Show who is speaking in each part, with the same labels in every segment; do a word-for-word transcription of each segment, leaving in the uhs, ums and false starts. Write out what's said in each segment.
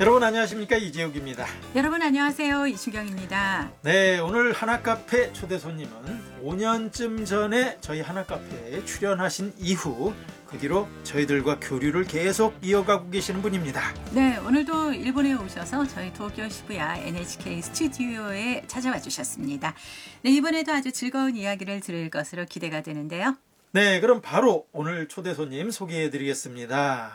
Speaker 1: 여러분 안녕하십니까, 이재욱입니다.
Speaker 2: 여러분 안녕하세요, 이순경입니다.
Speaker 1: 네, 오늘 하나카페 초대 손님은 오 년쯤 전에 저희 하나카페에 출연하신 이후 그 뒤로 저희들과 교류를 계속 이어가고 계시는 분입니다.
Speaker 2: 네, 오늘도 일본에 오셔서 저희 도쿄 시부야 엔에이치케이 스튜디오에 찾아와 주셨습니다. 네, 이번에도 아주 즐거운 이야기를 들을 것으로 기대가 되는데요.
Speaker 1: 네, 그럼 바로 오늘 초대 손님 소개해드리겠습니다.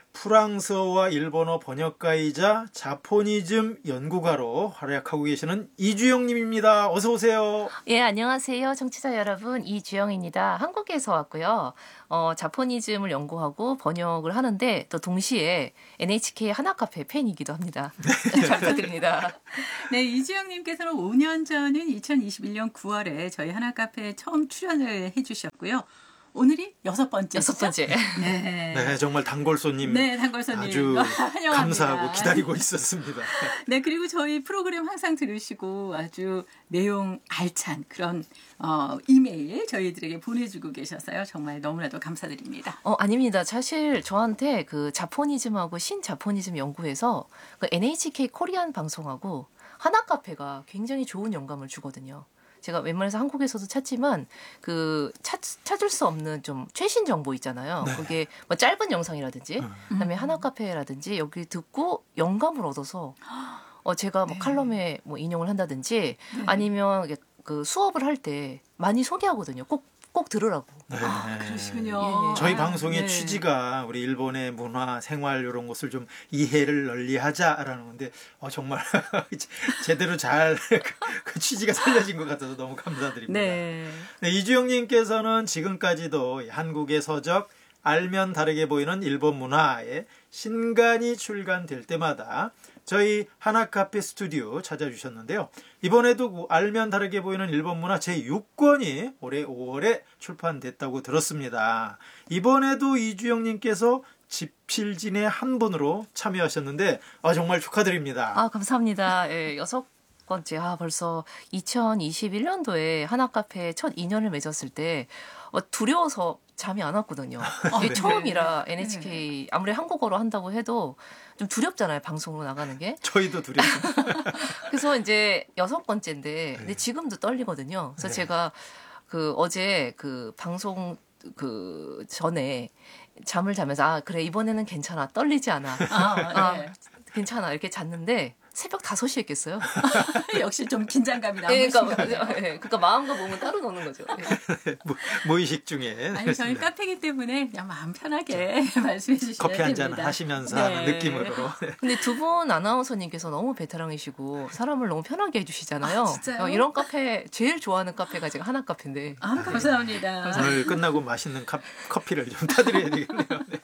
Speaker 1: 프랑스어와 일본어 번역가이자 자포니즘 연구가로 활약하고 계시는 이주영 님입니다. 어서 오세요.
Speaker 3: 예, 안녕하세요. 청취자 여러분. 이주영입니다. 한국에서 왔고요. 어, 자포니즘을 연구하고 번역을 하는데 또 동시에 엔에이치케이 하나카페 팬이기도 합니다. 잘 부탁드립니다.
Speaker 2: 네, 이주영님께서는 오 년 전인 이천이십일 년 구월에 저희 하나카페에 처음 출연을 해주셨고요. 오늘이 여섯 번째.
Speaker 3: 여섯 번째.
Speaker 1: 네. 네, 정말 단골 손님.
Speaker 2: 네, 단골 손님.
Speaker 1: 아주
Speaker 2: 환영합니다.
Speaker 1: 감사하고 기다리고 있었습니다.
Speaker 2: 네, 그리고 저희 프로그램 항상 들으시고 아주 내용 알찬 그런 어, 이메일 저희들에게 보내주고 계셔서요. 정말 너무나도 감사드립니다.
Speaker 3: 어, 아닙니다. 사실 저한테 그 자포니즘하고 신자포니즘 연구에서 그 엔에이치케이 코리안 방송하고 하나카페가 굉장히 좋은 영감을 주거든요. 제가 웬만해서 한국에서도 찾지만 그 찾, 찾을 수 없는 좀 최신 정보 있잖아요. 네. 그게 뭐 짧은 영상이라든지 음. 그다음에 하나카페라든지 여기 듣고 영감을 얻어서 어 제가 뭐 네. 칼럼에 뭐 인용을 한다든지 네. 아니면 그 수업을 할 때 많이 소개하거든요. 꼭 꼭 들으라고.
Speaker 1: 네.
Speaker 2: 아, 그러시군요.
Speaker 1: 예. 저희
Speaker 2: 아,
Speaker 1: 방송의
Speaker 2: 네.
Speaker 1: 취지가 우리 일본의 문화, 생활 이런 것을 좀 이해를 널리하자라는 건데 어, 정말 제대로 잘 그 취지가 살려진 것 같아서 너무 감사드립니다.
Speaker 2: 네.
Speaker 1: 네, 이주영님께서는 지금까지도 한국의 서적 알면 다르게 보이는 일본 문화에 신간이 출간될 때마다 저희 하나카페 스튜디오 찾아주셨는데요. 이번에도 그 알면 다르게 보이는 일본 문화 제육 권이 올해 오월에 출판됐다고 들었습니다. 이번에도 이주영님께서 집필진의 한 분으로 참여하셨는데 아, 정말 축하드립니다.
Speaker 3: 아, 감사합니다. 예, 여섯 번째. 아, 벌써 이천이십일 년도에 하나카페 첫 인연을 맺었을 때 어, 두려워서 잠이 안 왔거든요.
Speaker 2: 아,
Speaker 3: 이게
Speaker 2: 네.
Speaker 3: 처음이라 엔에이치케이 아무리 한국어로 한다고 해도 좀 두렵잖아요. 방송으로 나가는 게.
Speaker 1: 저희도 두렵습니다.
Speaker 3: 그래서 이제 여섯 번째인데
Speaker 1: 네.
Speaker 3: 근데 지금도 떨리거든요. 그래서
Speaker 1: 네.
Speaker 3: 제가 그 어제 그 방송 그 전에 잠을 자면서 아 그래 이번에는 괜찮아 떨리지 않아.
Speaker 2: 아, 네.
Speaker 3: 아, 괜찮아 이렇게 잤는데 새벽 다섯 시에 깼어요.
Speaker 2: 역시 좀 긴장감이 남으신
Speaker 3: 네, 그러니까,
Speaker 2: 거예요.
Speaker 3: 네, 그러니까 마음과 몸은 따로 노는 거죠. 네.
Speaker 1: 무의식 중에.
Speaker 2: 아니, 저희 카페이기 때문에 그냥 마음 편하게 말씀해 주시면
Speaker 1: 커피 한 잔
Speaker 2: 됩니다.
Speaker 1: 하시면서
Speaker 2: 네.
Speaker 1: 하는 느낌으로.
Speaker 3: 근데 두 분 아나운서님께서 너무 베테랑이시고 사람을 너무 편하게 해주시잖아요.
Speaker 2: 아, 진짜요?
Speaker 3: 어, 이런 카페 제일 좋아하는 카페가 제가 하나 카페인데.
Speaker 2: 아, 감사합니다.
Speaker 1: 오늘 끝나고 맛있는 카, 커피를 좀 타드려야 되겠네요. 네.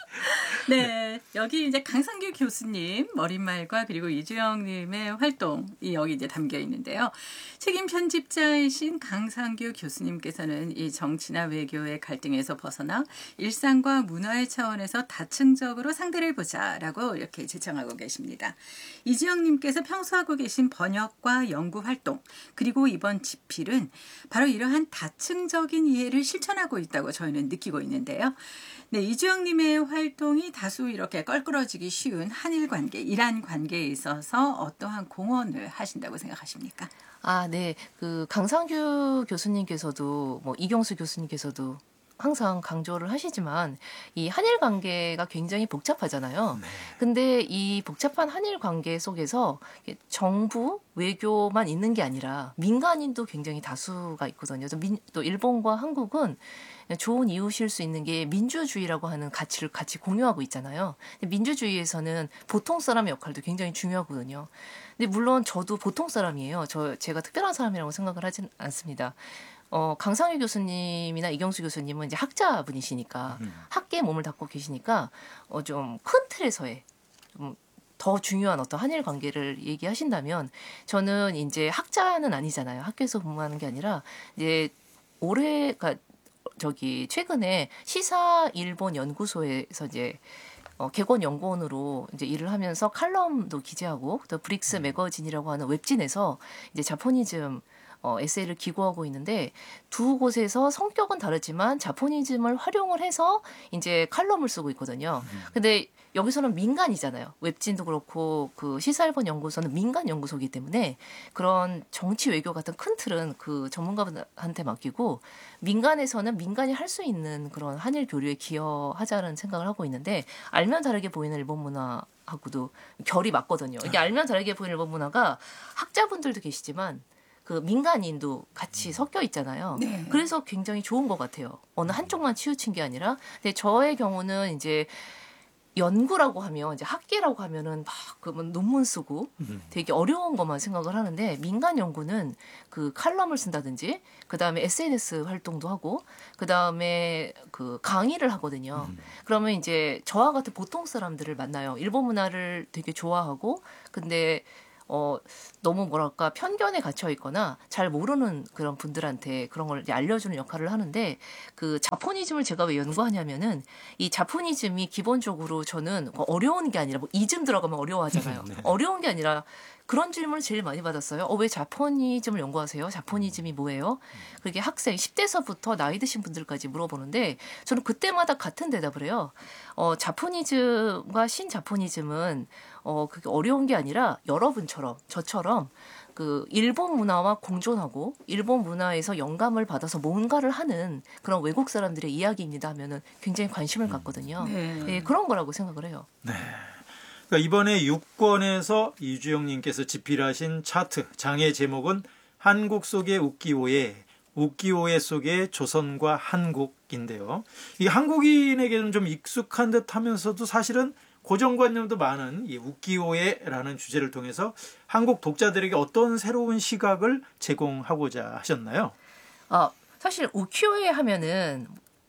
Speaker 2: 네, 여기 이제 강상규 교수님 머릿말과 그리고 이주영님의 활동이 여기 이제 담겨 있는데요. 책임 편집자이신 강상규 교수님께서는 이 정치나 외교의 갈등에서 벗어나 일상과 문화의 차원에서 다층적으로 상대를 보자라고 이렇게 제청하고 계십니다. 이주영님께서 평소 하고 계신 번역과 연구 활동 그리고 이번 집필은 바로 이러한 다층적인 이해를 실천하고 있다고 저희는 느끼고 있는데요. 네, 이주영님의 활동이 다수 이렇게 껄끄러지기 쉬운 한일 관계, 이란 관계에 있어서 어떠한 공헌을 하신다고 생각하십니까?
Speaker 3: 아, 네. 그 강상규 교수님께서도 뭐 이경수 교수님께서도 항상 강조를 하시지만 이 한일 관계가 굉장히 복잡하잖아요.
Speaker 1: 네.
Speaker 3: 근데 이 복잡한 한일 관계 속에서 정부, 외교만 있는 게 아니라 민간인도 굉장히 다수가 있거든요. 또, 민, 또 일본과 한국은 좋은 이웃일 수 있는 게 민주주의라고 하는 가치를 같이 공유하고 있잖아요. 근데 민주주의에서는 보통 사람의 역할도 굉장히 중요하거든요. 근데 물론 저도 보통 사람이에요. 저 제가 특별한 사람이라고 생각을 하진 않습니다. 어, 강상규 교수님이나 이경수 교수님은 이제 학자분이시니까
Speaker 1: 음.
Speaker 3: 학계에 몸을 닦고 계시니까 어, 좀 큰 틀에서의 좀 더 중요한 어떤 한일 관계를 얘기하신다면 저는 이제 학자는 아니잖아요. 학교에서 근무하는 게 아니라 이제 올해 그러니까 저기 최근에 시사 일본 연구소에서 이제 어, 개건 연구원으로 이제 일을 하면서 칼럼도 기재하고 또 브릭스 매거진이라고 하는 웹진에서 이제 자포니즘 어, 에세이를 기고하고 있는데 두 곳에서 성격은 다르지만 자포니즘을 활용을 해서 이제 칼럼을 쓰고 있거든요. 근데 여기서는 민간이잖아요. 웹진도 그렇고 그 시사일본 연구소는 민간 연구소이기 때문에 그런 정치 외교 같은 큰 틀은 그 전문가분한테 맡기고 민간에서는 민간이 할 수 있는 그런 한일 교류에 기여하자는 생각을 하고 있는데 알면 다르게 보이는 일본 문화하고도 결이 맞거든요. 이게 알면 다르게 보이는 일본 문화가 학자분들도 계시지만 그 민간인도 같이 섞여 있잖아요.
Speaker 2: 네.
Speaker 3: 그래서 굉장히 좋은 것 같아요. 어느 한쪽만 치우친 게 아니라. 근데 저의 경우는 이제 연구라고 하면 이제 학계라고 하면은 막 그러면 논문 쓰고 되게 어려운 것만 생각을 하는데 민간 연구는 그 칼럼을 쓴다든지 그 다음에 에스엔에스 활동도 하고 그 다음에 그 강의를 하거든요. 음. 그러면 이제 저와 같은 보통 사람들을 만나요. 일본 문화를 되게 좋아하고 근데 어, 너무 뭐랄까 편견에 갇혀 있거나 잘 모르는 그런 분들한테 그런 걸 알려주는 역할을 하는데 그 자포니즘을 제가 왜 연구하냐면은 이 자포니즘이 기본적으로 저는 어려운 게 아니라 뭐 이즘 들어가면 어려워하잖아요. 네. 어려운 게 아니라 그런 질문을 제일 많이 받았어요. 어, 왜 자포니즘을 연구하세요? 자포니즘이 뭐예요? 그게 학생 십 대서부터 나이 드신 분들까지 물어보는데 저는 그때마다 같은 대답을 해요. 어, 자포니즘과 신자포니즘은 어, 그게 어려운 게 아니라 여러분처럼 저처럼 그 일본 문화와 공존하고 일본 문화에서 영감을 받아서 뭔가를 하는 그런 외국 사람들의 이야기입니다 하면은 굉장히 관심을 갖거든요.
Speaker 2: 네.
Speaker 3: 네, 그런 거라고 생각을 해요.
Speaker 1: 네. 그러니까 이번에 육 권에서 이주영님께서 집필하신 차트 장의 제목은 한국 속의 우키오에 우키오에 속의 조선과 한국인데요. 이 한국인에게는 좀 익숙한 듯하면서도 사실은 고정관념도 많은 이 우키오에라는 주제를 통해서 한국 독자들에게 어떤 새로운 시각을 제공하고자 하셨나요?
Speaker 3: 아, 사실 우키오에 하면은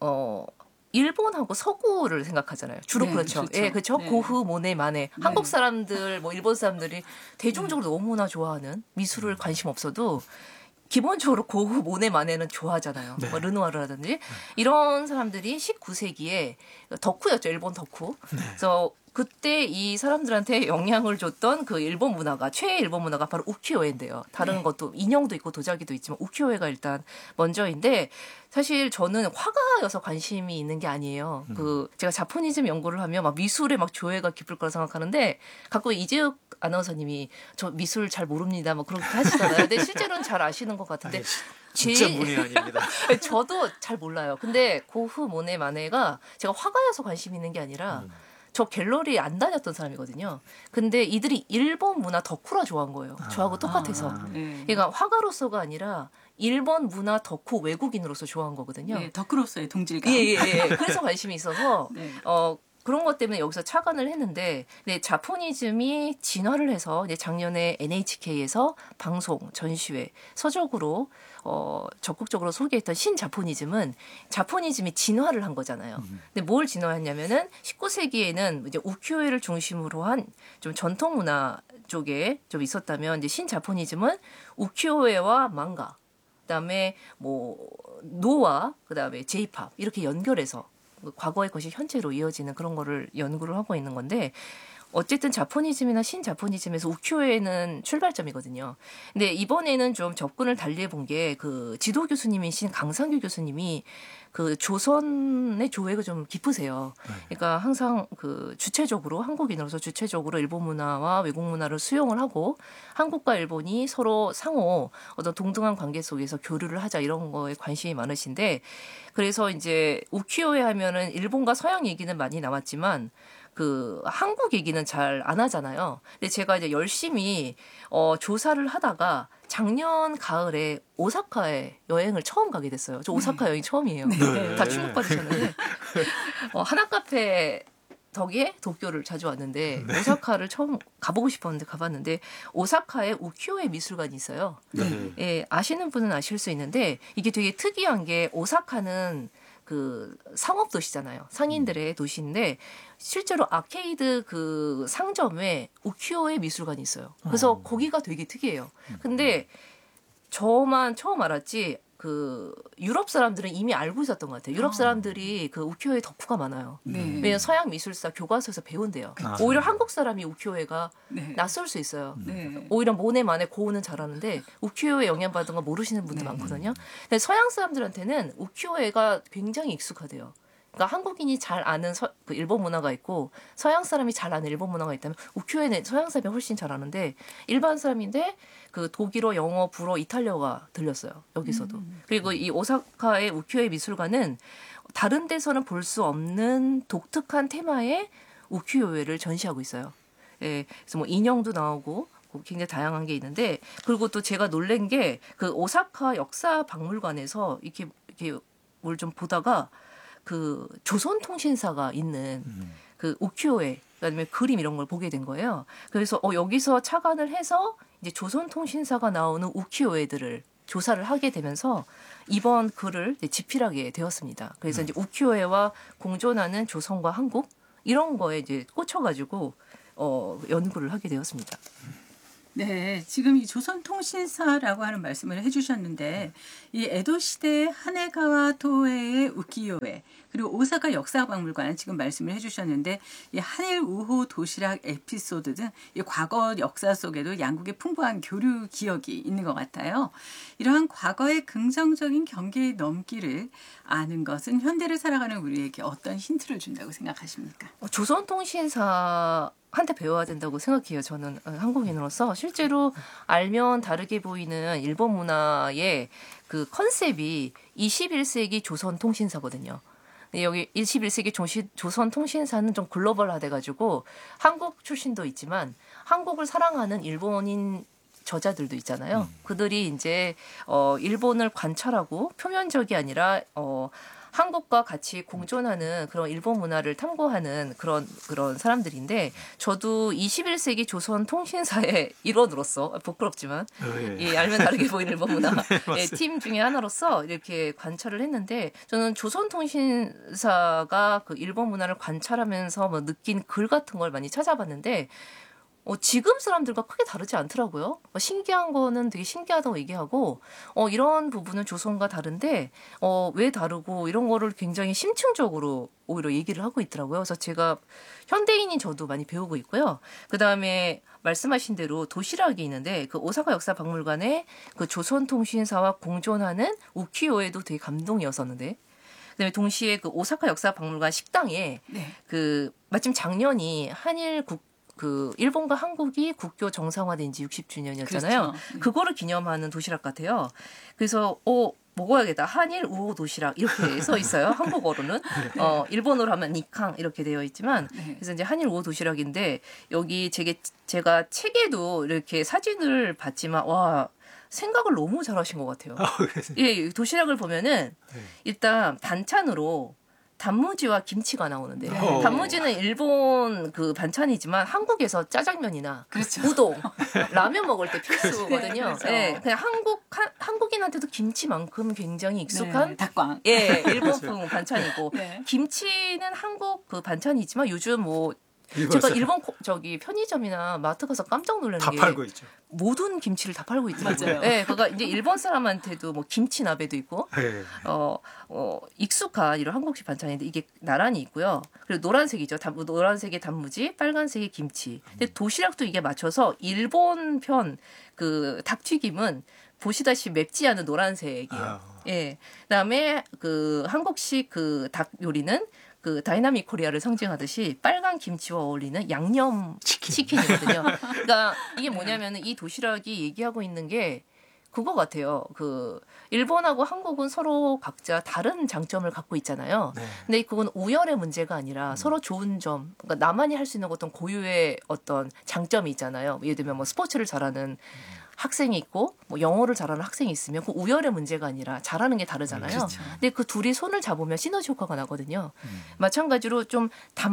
Speaker 3: 어 일본하고 서구를 생각하잖아요. 주로
Speaker 2: 네,
Speaker 3: 그렇죠.
Speaker 2: 그렇죠.
Speaker 3: 예, 그렇죠.
Speaker 2: 네.
Speaker 3: 고흐, 모네, 마네.
Speaker 2: 네.
Speaker 3: 한국 사람들, 뭐 일본 사람들이 대중적으로 너무나 좋아하는 미술을 관심 없어도 기본적으로 고흐, 모네, 마네는 좋아하잖아요.
Speaker 1: 네.
Speaker 3: 뭐 르누아르라든지 네. 이런 사람들이 십구 세기에 덕후였죠. 일본 덕후. 네. 그래서 그때 이 사람들한테 영향을 줬던 그 일본 문화가 최애 일본 문화가 바로 우키오에인데요. 다른 네. 것도 인형도 있고 도자기도 있지만 우키오에가 일단 먼저인데 사실 저는 화가여서 관심이 있는 게 아니에요. 음. 그 제가 자포니즘 연구를 하면 막 미술에 막 조예가 깊을 거라 생각하는데 가끔 이재욱 아나운서님이 저 미술 잘 모릅니다. 뭐 그렇게 하시잖아요. 근데 실제로는 잘 아시는 것 같은데
Speaker 1: 아니, 진짜 문의 아닙니다.
Speaker 3: 저도 잘 몰라요. 근데 고흐, 모네, 마네가 제가 화가여서 관심 있는 게 아니라 음. 저 갤러리에 안 다녔던 사람이거든요. 근데 이들이 일본 문화 덕후라 좋아한 거예요. 저하고 똑같아서.
Speaker 2: 아, 네.
Speaker 3: 그러니까 화가로서가 아니라 일본 문화 덕후 외국인으로서 좋아한 거거든요.
Speaker 2: 네, 덕후로서의 동질감.
Speaker 3: 예, 예, 예. 그래서 관심이 있어서
Speaker 2: 네.
Speaker 3: 어, 그런 것 때문에 여기서 착안을 했는데 네, 자포니즘이 진화를 해서 이제 작년에 엔에이치케이에서 방송, 전시회, 서적으로 어, 적극적으로 소개했던 신자포니즘은 자포니즘이 진화를 한 거잖아요. 근데 뭘 진화했냐면은 십구 세기에는 이제 우키오에를 중심으로 한 좀 전통 문화 쪽에 좀 있었다면 이제 신자포니즘은 우키오에와 망가, 그다음에 뭐 노와 그다음에 제이팝 이렇게 연결해서 과거의 것이 현재로 이어지는 그런 거를 연구를 하고 있는 건데 어쨌든 자포니즘이나 신자포니즘에서 우키오에는 출발점이거든요. 근데 이번에는 좀 접근을 달리 해본 게 그 지도 교수님이신 강상규 교수님이 그 조선의 조예가 좀 깊으세요. 그러니까 항상 그 주체적으로 한국인으로서 주체적으로 일본 문화와 외국 문화를 수용을 하고 한국과 일본이 서로 상호 어떤 동등한 관계 속에서 교류를 하자 이런 거에 관심이 많으신데 그래서 이제 우키오에 하면은 일본과 서양 얘기는 많이 나왔지만 그 한국 얘기는 잘 안 하잖아요. 근데 제가 이제 열심히 어, 조사를 하다가 작년 가을에 오사카에 여행을 처음 가게 됐어요. 저 오사카 여행 처음이에요.
Speaker 1: 네.
Speaker 3: 다 충격받으셨는데 어, 하나카페 덕에 도쿄를 자주 왔는데 네. 오사카를 처음 가보고 싶었는데 가봤는데 오사카에 우키오에 미술관이 있어요. 네. 예, 아시는 분은 아실 수 있는데 이게 되게 특이한 게 오사카는 그 상업 도시잖아요. 상인들의 도시인데 실제로 아케이드 그 상점에 우키오에 미술관이 있어요. 그래서 어. 거기가 되게 특이해요. 근데 저만 처음 알았지 그 유럽 사람들은 이미 알고 있었던 것 같아요. 유럽 사람들이 그 우키요에 덕후가 많아요.
Speaker 2: 네.
Speaker 3: 왜냐면 서양 미술사 교과서에서 배운대요.
Speaker 1: 아.
Speaker 3: 오히려 한국 사람이 우키요에가
Speaker 2: 네.
Speaker 3: 낯설 수 있어요.
Speaker 2: 네.
Speaker 3: 오히려 모네, 마네, 고우는 잘하는데 우키요에 영향받은 거 모르시는 분들
Speaker 2: 네.
Speaker 3: 많거든요. 근데 서양 사람들한테는 우키요에가 굉장히 익숙하대요. 그러니까 한국인이 잘 아는 서, 그 일본 문화가 있고 서양 사람이 잘 아는 일본 문화가 있다면 우키요에는 서양 사람이 훨씬 잘 아는데 일반 사람인데 그 독일어, 영어, 불어, 이탈리아가 들렸어요. 여기서도.
Speaker 2: 음.
Speaker 3: 그리고 이 오사카의 우키요에 미술관은 다른 데서는 볼 수 없는 독특한 테마의 우키요에를 전시하고 있어요. 예, 그래서 뭐 인형도 나오고 굉장히 다양한 게 있는데 그리고 또 제가 놀란 게 그 오사카 역사 박물관에서 이렇게 이렇게 뭘 좀 보다가 그 조선통신사가 있는
Speaker 1: 음.
Speaker 3: 그 우키요에 그다음에 그림 이런 걸 보게 된 거예요. 그래서 어 여기서 착안을 해서 이제 조선통신사가 나오는 우키요에들을 조사를 하게 되면서 이번 글을 이제 집필하게 되었습니다. 그래서
Speaker 1: 음.
Speaker 3: 이제 우키요에와 공존하는 조선과 한국 이런 거에 이제 꽂혀가지고 어 연구를 하게 되었습니다.
Speaker 2: 네, 지금 이 조선통신사라고 하는 말씀을 해주셨는데 이 에도 시대 하네가와 토에의 우키요에 그리고 오사카 역사박물관 지금 말씀을 해주셨는데 이 한일 우호 도시락 에피소드 등 이 과거 역사 속에도 양국의 풍부한 교류 기억이 있는 것 같아요. 이러한 과거의 긍정적인 경계의 넘기를 아는 것은 현대를 살아가는 우리에게 어떤 힌트를 준다고 생각하십니까?
Speaker 3: 조선통신사 한테 배워야 된다고 생각해요. 저는 한국인으로서 실제로 알면 다르게 보이는 일본 문화의 그 컨셉이 이십일 세기 조선통신사거든요. 여기 이십일 세기 조선통신사는 좀 글로벌화돼가지고 한국 출신도 있지만 한국을 사랑하는 일본인 저자들도 있잖아요. 음. 그들이 이제 어 일본을 관찰하고 표면적이 아니라 어 한국과 같이 공존하는 그런 일본 문화를 탐구하는 그런 그런 사람들인데 저도 이십일 세기 조선 통신사의 일원으로서 부끄럽지만
Speaker 1: 어, 예.
Speaker 3: 예, 알면 다르게 보이는 일본 문화
Speaker 1: 네,
Speaker 3: 예, 팀 중에 하나로서 이렇게 관찰을 했는데 저는 조선 통신사가 그 일본 문화를 관찰하면서 뭐 느낀 글 같은 걸 많이 찾아봤는데 어, 지금 사람들과 크게 다르지 않더라고요. 어, 신기한 거는 되게 신기하다고 얘기하고 어, 이런 부분은 조선과 다른데 어, 왜 다르고 이런 거를 굉장히 심층적으로 오히려 얘기를 하고 있더라고요. 그래서 제가 현대인인 저도 많이 배우고 있고요. 그다음에 말씀하신 대로 도시락이 있는데 그 오사카 역사박물관에 그 조선통신사와 공존하는 우키요에도 되게 감동이었었는데 그다음에 동시에 그 오사카 역사박물관 식당에
Speaker 2: 네.
Speaker 3: 그 마침 작년이 한일 국 그 일본과 한국이 국교 정상화된 지 육십 주년이었잖아요.
Speaker 2: 그렇죠.
Speaker 3: 그거를 기념하는 도시락 같아요. 그래서 어 먹어야겠다. 한일 우호 도시락 이렇게 써 있어요. 한국어로는.
Speaker 2: 네.
Speaker 3: 어 일본어로 하면 니캉 이렇게 되어 있지만
Speaker 2: 네.
Speaker 3: 그래서 이제 한일 우호 도시락인데 여기 제게 제가 책에도 이렇게 사진을 봤지만 와 생각을 너무 잘하신 것 같아요. 예, 도시락을 보면은
Speaker 1: 네.
Speaker 3: 일단 반찬으로 단무지와 김치가 나오는데
Speaker 1: 네.
Speaker 3: 단무지는 일본 그 반찬이지만 한국에서 짜장면이나
Speaker 2: 그렇죠.
Speaker 3: 우동, 라면 먹을 때 필수거든요.
Speaker 2: 네, 그렇죠.
Speaker 3: 예, 그냥 한국 한, 한국인한테도 김치만큼 굉장히 익숙한
Speaker 2: 네, 닭광.
Speaker 3: 예, 일본풍 반찬이고
Speaker 2: 네.
Speaker 3: 김치는 한국 그 반찬이지만 요즘 뭐
Speaker 1: 일본
Speaker 3: 제가
Speaker 1: 사람.
Speaker 3: 일본 코- 저기 편의점이나 마트 가서 깜짝 놀라는
Speaker 1: 다
Speaker 3: 게
Speaker 1: 팔고 있죠.
Speaker 3: 모든 김치를 다 팔고 있더라고요.
Speaker 2: 맞아요.
Speaker 3: 예, 그가 이제 일본 사람한테도 뭐 김치 나베도 있고
Speaker 1: 네.
Speaker 3: 어, 어, 익숙한 이런 한국식 반찬인데 이게 나란히 있고요. 그리고 노란색이죠. 단, 노란색의 단무지, 빨간색의 김치. 근데 도시락도 이게 맞춰서 일본 편 그 닭튀김은 보시다시피 맵지 않은 노란색이에요.
Speaker 1: 아.
Speaker 3: 예. 그다음에 그 한국식 그 닭 요리는 그 다이나믹 코리아를 상징하듯이 빨간 김치와 어울리는 양념
Speaker 1: 치킨.
Speaker 3: 치킨이거든요. 그러니까 이게 뭐냐면은 이 도시락이 얘기하고 있는 게 그거 같아요. 그 일본하고 한국은 서로 각자 다른 장점을 갖고 있잖아요.
Speaker 1: 네.
Speaker 3: 근데 그건 우열의 문제가 아니라 서로 좋은 점, 그러니까 나만이 할 수 있는 어떤 고유의 어떤 장점이 있잖아요. 예를 들면 뭐 스포츠를 잘하는 학생이 있고 뭐 영어를 잘하는 학생이 있으면 그 우열의 문제가 아니라 잘하는 게 다르잖아요.
Speaker 2: 그렇죠.
Speaker 3: 근데 그 둘이 손을 잡으면 시너지 효과가 나거든요.
Speaker 1: 음.
Speaker 3: 마찬가지로 좀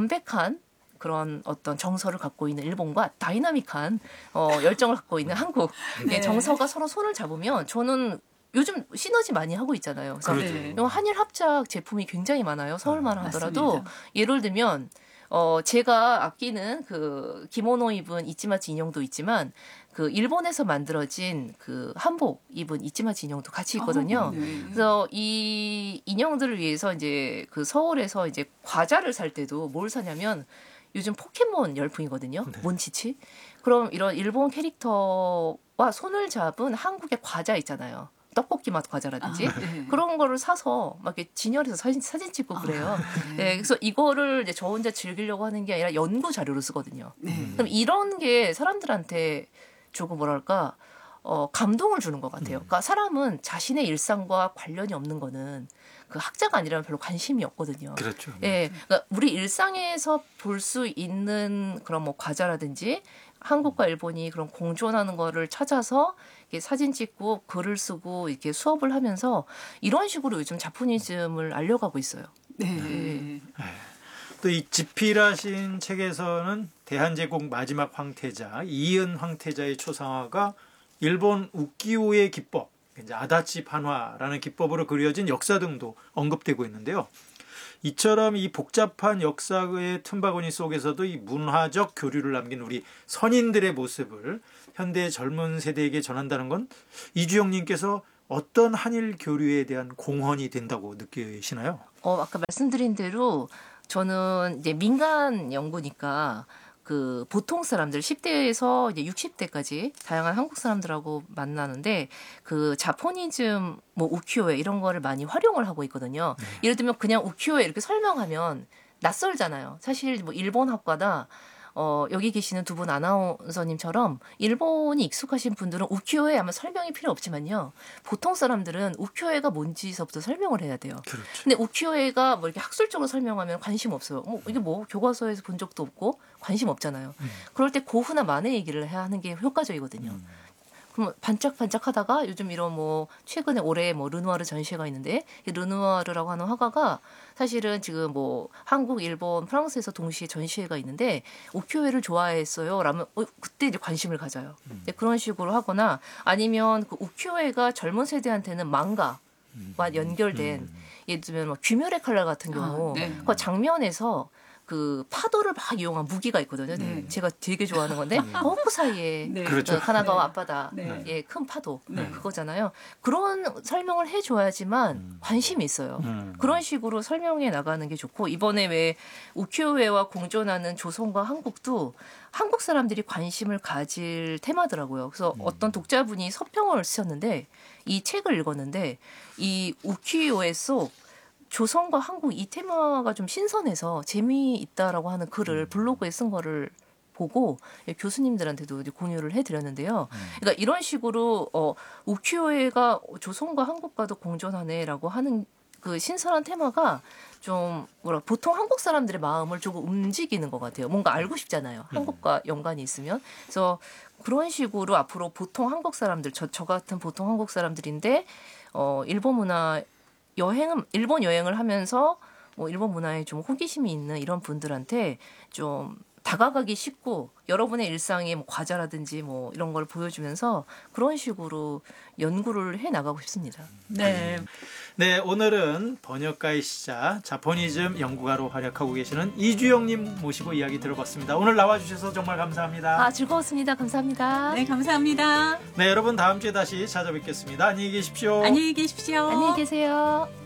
Speaker 3: 담백한 그런 어떤 정서를 갖고 있는 일본과 다이나믹한 어, 열정을 갖고 있는 한국
Speaker 2: 네.
Speaker 3: 의 정서가 서로 손을 잡으면 저는 요즘 시너지 많이 하고 있잖아요. 그래서
Speaker 1: 그렇죠.
Speaker 2: 네.
Speaker 3: 요 한일 합작 제품이 굉장히 많아요. 서울만
Speaker 2: 아,
Speaker 3: 하더라도
Speaker 2: 맞습니다.
Speaker 3: 예를 들면 어, 제가 아끼는 그 기모노 입은 이치마치 인형도 있지만 그 일본에서 만들어진 그 한복 입은 이치마치 인형도 같이 있거든요.
Speaker 2: 어, 네.
Speaker 3: 그래서 이 인형들을 위해서 이제 그 서울에서 이제 과자를 살 때도 뭘 사냐면 요즘 포켓몬 열풍이거든요.
Speaker 1: 네.
Speaker 3: 몬치치. 그럼 이런 일본 캐릭터와 손을 잡은 한국의 과자 있잖아요. 떡볶이 맛 과자라든지
Speaker 2: 아, 네.
Speaker 3: 그런 거를 사서 막 이렇게 진열해서 사진, 사진 찍고 그래요.
Speaker 2: 아,
Speaker 3: 네, 그래서 이거를 이제 저 혼자 즐기려고 하는 게 아니라 연구 자료로 쓰거든요.
Speaker 2: 네.
Speaker 3: 그럼 이런 게 사람들한테 조금 뭐랄까 어, 감동을 주는 것 같아요. 그러니까 사람은 자신의 일상과 관련이 없는 거는 그 학자가 아니라면 별로 관심이 없거든요.
Speaker 1: 그렇죠.
Speaker 3: 예, 그러니까 우리 일상에서 볼 수 있는 그런 뭐 과자라든지 한국과 일본이 그런 공존하는 거를 찾아서 이렇게 사진 찍고 글을 쓰고 이렇게 수업을 하면서 이런 식으로 요즘 자포니즘을 알려가고 있어요.
Speaker 2: 네.
Speaker 1: 또 이 집필하신 책에서는 대한제국 마지막 황태자 이은 황태자의 초상화가 일본 우키오의 기법, 이제 아다치 판화라는 기법으로 그려진 역사 등도 언급되고 있는데요. 이처럼 이 복잡한 역사의 틈바구니 속에서도 이 문화적 교류를 남긴 우리 선인들의 모습을 현대 젊은 세대에게 전한다는 건 이주영님께서 어떤 한일 교류에 대한 공헌이 된다고 느끼시나요?
Speaker 3: 어, 아까 말씀드린 대로 저는 이제 민간 연구니까 그 보통 사람들 십 대에서 이제 육십 대까지 다양한 한국 사람들하고 만나는데 그 자포니즘 뭐 우키요에 이런 거를 많이 활용을 하고 있거든요.
Speaker 1: 네.
Speaker 3: 예를 들면 그냥 우키요에 이렇게 설명하면 낯설잖아요. 사실 뭐 일본 학과다 어, 여기 계시는 두 분 아나운서님처럼 일본이 익숙하신 분들은 우키요에 아마 설명이 필요 없지만요. 보통 사람들은 우키요에가 뭔지서부터 설명을 해야 돼요.
Speaker 1: 그렇죠.
Speaker 3: 근데 우키요에가 뭐 이렇게 학술적으로 설명하면 관심 없어요. 뭐 이게 뭐 교과서에서 본 적도 없고 관심 없잖아요.
Speaker 1: 음.
Speaker 3: 그럴 때 고흐나 만의 얘기를 해야 하는 게 효과적이거든요.
Speaker 1: 음.
Speaker 3: 그럼 반짝반짝하다가 요즘 이런 뭐 최근에 올해 뭐 르누아르 전시회가 있는데 이 르누아르라고 하는 화가가 사실은 지금 뭐 한국, 일본, 프랑스에서 동시에 전시회가 있는데 우키요에를 좋아했어요. 라면 어, 그때 이제 관심을 가져요.
Speaker 1: 음.
Speaker 3: 네, 그런 식으로 하거나 아니면 그 우키요에가 젊은 세대한테는 망가와 연결된
Speaker 1: 음.
Speaker 3: 예를 들면 뭐 귀멸의 칼날 같은 경우
Speaker 2: 아, 네.
Speaker 3: 그 장면에서 그 파도를 막 이용한 무기가 있거든요.
Speaker 2: 네.
Speaker 3: 제가 되게 좋아하는 건데 허브 사이에
Speaker 2: 네.
Speaker 1: 그렇죠.
Speaker 3: 그 가나가와
Speaker 2: 네.
Speaker 3: 앞바다
Speaker 2: 네.
Speaker 3: 예, 큰 파도
Speaker 2: 네.
Speaker 3: 그거잖아요. 그런 설명을 해줘야지만
Speaker 1: 음.
Speaker 3: 관심이 있어요.
Speaker 1: 음.
Speaker 3: 그런 식으로 설명해 나가는 게 좋고 이번에 왜 우키요에와 공존하는 조선과 한국도 한국 사람들이 관심을 가질 테마더라고요. 그래서
Speaker 1: 음.
Speaker 3: 어떤 독자분이 서평을 쓰셨는데 이 책을 읽었는데 이 우키요에 속 조선과 한국 이 테마가 좀 신선해서 재미있다라고 하는 글을 블로그에 쓴 거를 보고 교수님들한테도 이제 공유를 해드렸는데요. 그러니까 이런 식으로 어, 우키요에가 조선과 한국과도 공존하네라고 하는 그 신선한 테마가 좀 뭐라 보통 한국 사람들의 마음을 조금 움직이는 것 같아요. 뭔가 알고 싶잖아요. 한국과 연관이 있으면. 그래서 그런 식으로 앞으로 보통 한국 사람들 저, 저 같은 보통 한국 사람들인데 어, 일본 문화 여행은 일본 여행을 하면서 뭐 일본 문화에 좀 호기심이 있는 이런 분들한테 좀 다가가기 쉽고 여러분의 일상에 뭐 과자라든지 뭐 이런 걸 보여주면서 그런 식으로 연구를 해 나가고 싶습니다.
Speaker 2: 네.
Speaker 1: 네, 오늘은 번역가이시자 자포니즘 연구가로 활약하고 계시는 이주영님 모시고 이야기 들어봤습니다. 오늘 나와주셔서 정말 감사합니다.
Speaker 3: 아 즐거웠습니다. 감사합니다.
Speaker 2: 네, 감사합니다.
Speaker 1: 네, 여러분 다음 주에 다시 찾아뵙겠습니다. 안녕히 계십시오.
Speaker 2: 안녕히 계십시오.
Speaker 3: 안녕히 계세요.